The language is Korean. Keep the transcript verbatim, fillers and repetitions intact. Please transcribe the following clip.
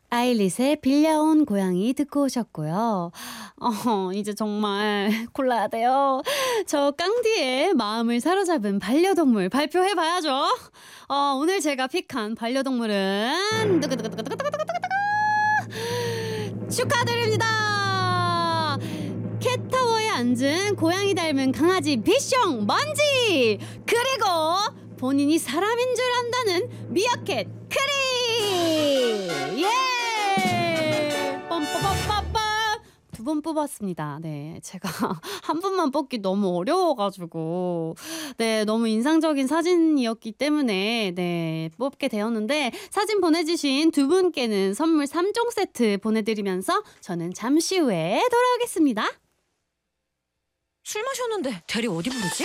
아일릿의 빌려온 고양이 듣고 오셨고요. 어 이제 정말 골라야 돼요. 저 깡디의 마음을 사로잡은 반려동물 발표해 봐야죠. 어 오늘 제가 픽한 반려동물은 두구두구두구두구두구두구두구 축하드립니다. 캣타워에 앉은 고양이 닮은 강아지 비숑 먼지, 그리고 본인이 사람인 줄 안다는 미어캣 크리. 예! 빰빠빠빠빠 두 번 뽑았습니다. 네, 제가 한 분만 뽑기 너무 어려워가지고 네 너무 인상적인 사진이었기 때문에 네 뽑게 되었는데, 사진 보내주신 두 분께는 선물 삼 종 세트 보내드리면서 저는 잠시 후에 돌아오겠습니다. 술 마셨는데 대리 어디 부르지?